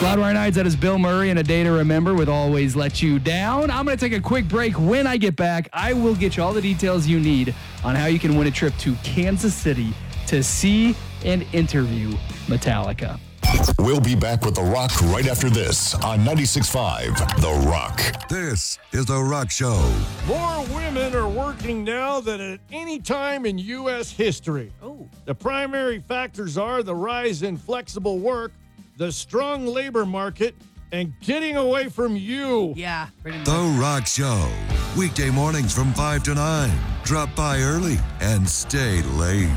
Loudwire Nights, that is Bill Murray and A Day to Remember with Always Let You Down. I'm going to take a quick break. When I get back, I will get you all the details you need on how you can win a trip to Kansas City to see and interview Metallica. We'll be back with The Rock right after this on 96.5 The Rock. This is The Rock Show. More women are working now than at any time in U.S. history. Oh. The primary factors are the rise in flexible work, the strong labor market, and getting away from you. Yeah, pretty much. The Rock Show. Weekday mornings from 5 to 9. Drop by early and stay late.